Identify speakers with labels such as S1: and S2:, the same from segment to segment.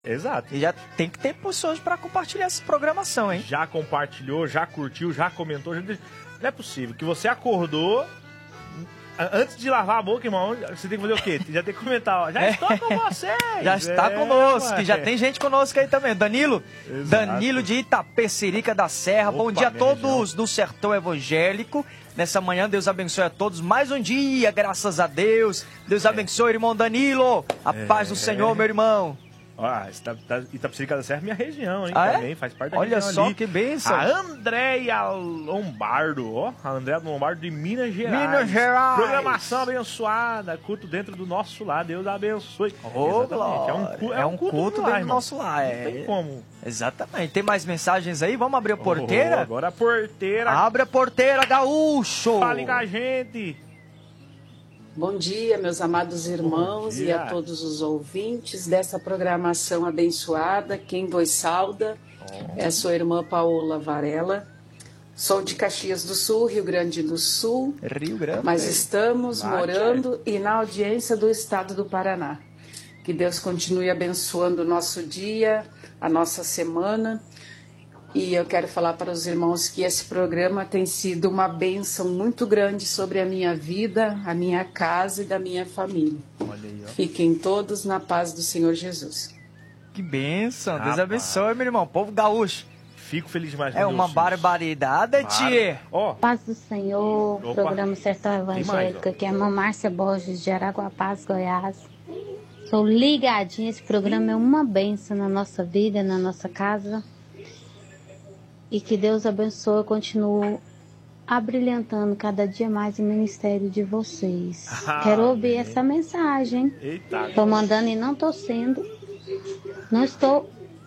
S1: Exato.
S2: E já tem que ter pessoas para compartilhar essa programação, hein?
S1: Já compartilhou, já curtiu, já comentou. Não é possível que você acordou... Antes de lavar a boca, irmão, você tem que fazer o quê? Já tem que comentar, ó. Já estou com vocês!
S2: Já está conosco, já tem gente conosco aí também. Danilo,
S1: Exato.
S2: Danilo de Itapecerica da Serra.
S1: Opa,
S2: bom dia a todos
S1: região.
S2: do Sertão Evangélico. Nessa manhã, Deus abençoe a todos. Mais um dia, graças a Deus. Deus abençoe, irmão Danilo. A paz do Senhor, meu irmão.
S1: Itapecerica da Serra é minha região, hein?
S2: Ah,
S1: Também faz parte da
S2: Olha
S1: região
S2: só
S1: ali.
S2: que bênção.
S1: A Andréia Lombardo, ó. A Andréia Lombardo de Minas Gerais.
S2: Minas Gerais.
S1: Programação abençoada. Culto dentro do nosso lar. Deus abençoe.
S2: Ô,
S1: Exatamente.
S2: é um culto dentro do nosso lar.
S1: Não tem como.
S2: Exatamente. Tem mais mensagens aí? Vamos abrir a porteira?
S1: Agora a porteira.
S2: Abre a porteira, gaúcho.
S1: Fale com a gente.
S3: Bom dia, meus amados irmãos e a todos os ouvintes dessa programação abençoada. Quem vos sauda é a sua irmã Paola Varela. Sou de Caxias do Sul, Rio Grande do Sul, mas estamos morando e na audiência do estado do Paraná. Que Deus continue abençoando o nosso dia, a nossa semana. E eu quero falar para os irmãos que esse programa tem sido uma bênção muito grande sobre a minha vida, a minha casa e da minha família.
S1: Olha aí, ó.
S3: Fiquem todos na paz do Senhor Jesus.
S2: Que bênção. Deus abençoe, meu irmão. Povo gaúcho.
S1: Fico feliz demais.
S2: É uma barbaridade, tia.
S1: Ó.
S4: Paz do Senhor,
S1: Opa.
S4: programa Sertão Evangélico,
S1: mais,
S4: aqui é a irmã Márcia Borges, de Araguapaz, Goiás. Sou ligadinha, esse programa é uma bênção na nossa vida, na nossa casa. E que Deus abençoe e continue abrilhantando cada dia mais o ministério de vocês. Quero ouvir essa mensagem.
S1: Eita.
S4: Estou mandando e não estou sendo. Não estou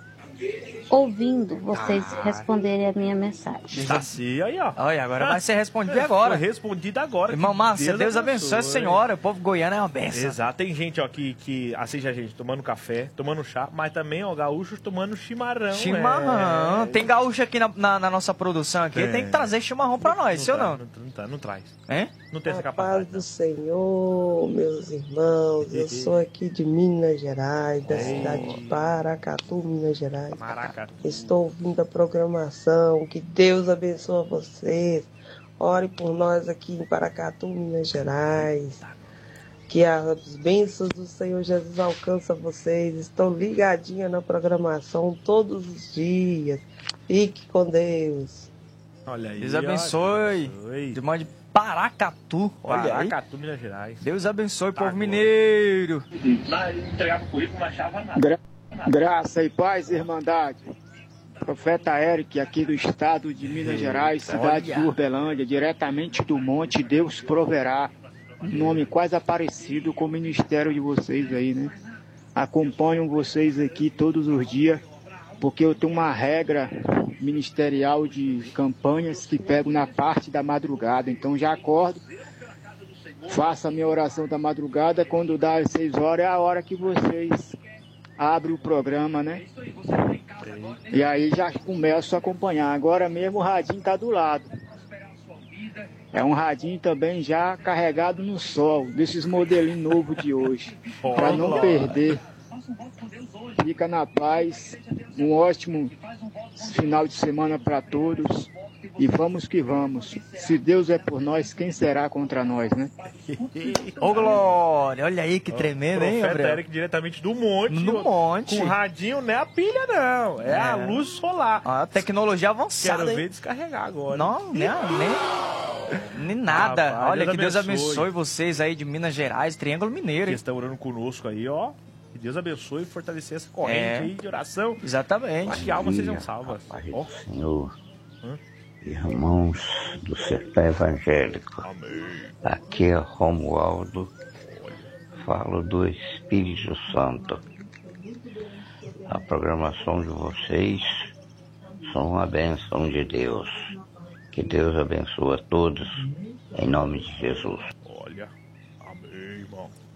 S4: ouvindo vocês responderem a minha mensagem.
S1: Está assim, aí, ó.
S2: Olha, agora vai ser respondido agora.
S1: Foi respondido agora.
S2: Irmão Márcia, Deus abençoe a senhora. O povo goiano é uma benção.
S1: Exato. Tem gente, ó, que assiste a gente tomando café, tomando chá, mas também, ó, gaúchos tomando chimarrão.
S2: Chimarrão.
S1: É.
S2: Tem gaúcho aqui na nossa produção aqui. Tem que trazer chimarrão pra nós, sim ou não?
S1: Não traz.
S2: Hein?
S1: Não tem essa
S5: A paz
S1: capacidade.
S5: do Senhor, meus irmãos. Eu sou aqui de Minas Gerais, da cidade de Paracatu, Minas Gerais.
S1: Maracatu.
S5: Estou ouvindo a programação. Que Deus abençoe vocês. Ore por nós aqui em Paracatu, Minas Gerais. Que as bênçãos do Senhor Jesus alcançam vocês. Estou ligadinha na programação todos os dias. Fique com Deus.
S1: Olha aí.
S2: Deus abençoe. De mãe de Paracatu. Olha aí.
S1: Paracatu, Minas Gerais.
S2: Deus abençoe, povo mineiro.
S1: Entregava o currículo, não achava nada.
S6: Graça e paz, irmandade. Profeta Eric, aqui do estado de Minas Gerais, cidade de Urbelândia, diretamente do monte, Deus proverá. Um nome quase aparecido com o ministério de vocês aí, né? Acompanho vocês aqui todos os dias, porque eu tenho uma regra ministerial de campanhas que pego na parte da madrugada. Então já acordo, faço a minha oração da madrugada, quando dá às 6 horas é a hora que vocês abrem o programa, né? E aí já começo a acompanhar. Agora mesmo o radinho tá do lado. É um radinho também já carregado no sol, desses modelinhos novos de hoje, para não perder. Fica na paz, um ótimo final de semana para todos e vamos que vamos. Se Deus é por nós, quem será contra nós, né?
S2: Ô, Glória, olha aí que tremendo, hein,
S1: Profeta
S2: Gabriel?
S1: Eric diretamente do monte.
S2: No monte.
S1: Com radinho, não é a pilha, não. É a luz solar.
S2: A tecnologia avançada.
S1: Quero
S2: hein?
S1: ver descarregar agora.
S2: Não, nem nada.
S1: Rapaz,
S2: Olha, que Deus
S1: abençoe.
S2: abençoe vocês aí de Minas Gerais, Triângulo Mineiro.
S1: Que
S2: Hein?
S1: estão orando conosco aí, ó. Que Deus abençoe e fortalecer essa corrente aí de oração.
S2: Exatamente.
S1: Para que almas sejam salvas. Ó.
S7: Senhor, irmãos do Sertão Evangélico, aqui é Romualdo, falo do Espírito Santo. A programação de vocês são uma bênção de Deus. Que Deus abençoe a todos, em nome de Jesus.
S1: Olha, amém, irmão.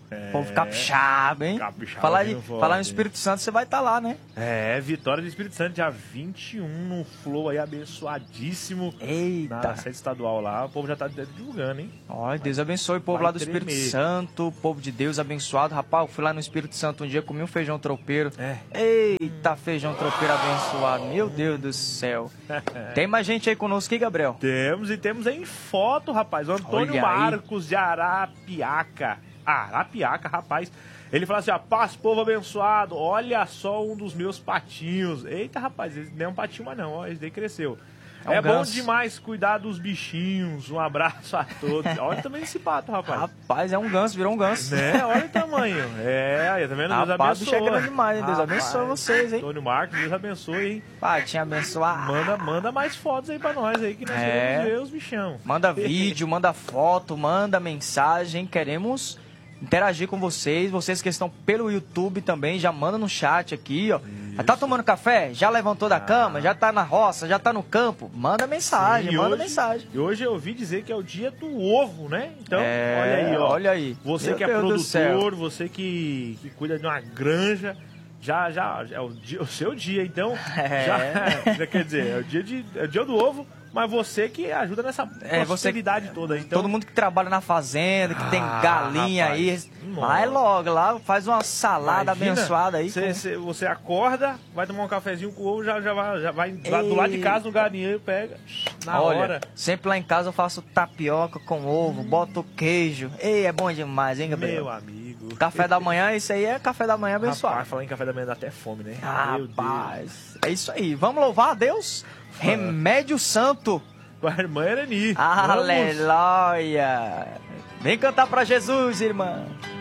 S2: Povo capixaba, hein?
S1: Capixaba
S2: Falar no Espírito Santo, você vai estar lá, né?
S1: Vitória do Espírito Santo, dia 21, no Flow aí, abençoadíssimo.
S2: Eita!
S1: Na sede estadual lá, o povo já tá divulgando, hein?
S2: Olha, Deus abençoe o povo lá do Espírito Santo, o povo de Deus abençoado. Rapaz, eu fui lá no Espírito Santo um dia, comi um feijão tropeiro. Eita, feijão tropeiro abençoado, meu Deus do céu. Tem mais gente aí conosco aqui, Gabriel?
S1: Temos aí em foto, rapaz, o Antônio Marcos de Arapiaca. Arapiaca, rapaz. Ele fala assim, paz, povo abençoado, olha só um dos meus patinhos. Eita, rapaz, esse não é um patinho mais não, esse daí cresceu. É bom demais cuidar dos bichinhos, um abraço a todos. Olha também esse pato, rapaz.
S2: Rapaz, é um ganso, virou um ganso.
S1: Né? Olha o tamanho. Tá vendo? Deus abençoe.
S2: O bicho é grande demais, hein? Deus abençoe vocês, hein?
S1: Antônio Marcos, Deus abençoe, hein?
S2: Patinho abençoado.
S1: Manda mais fotos aí pra nós aí, que nós queremos ver os bichão.
S2: Manda vídeo, manda foto, manda mensagem, queremos interagir com vocês. Vocês que estão pelo YouTube também, já manda no chat aqui, ó. Já tá tomando café? Já levantou da cama? Já tá na roça? Já tá no campo? Manda mensagem, mensagem.
S1: E hoje eu ouvi dizer que é o dia do ovo, né? Então, olha aí, ó.
S2: Olha aí.
S1: Você que é produtor, você que cuida de uma granja, já é o seu dia, então. Já quer dizer, é o dia do ovo. Mas você que ajuda nessa possibilidade toda. Então...
S2: Todo mundo que trabalha na fazenda, que tem galinha, rapaz, aí, vai logo lá, faz uma salada abençoada aí.
S1: Você acorda, vai tomar um cafezinho com o ovo, já vai do lado de casa no galinheiro, pega na hora.
S2: Sempre lá em casa eu faço tapioca com ovo, boto queijo. Ei, é bom demais, hein, Gabriel?
S1: Meu amigo.
S2: Café da manhã, isso aí é café da manhã abençoado.
S1: Rapaz, falar em café da manhã dá até fome, né?
S2: Rapaz, é isso aí. Vamos louvar a Deus? Remédio Santo.
S1: Com a irmã Ereni.
S2: Aleluia. Vem cantar pra Jesus, irmã.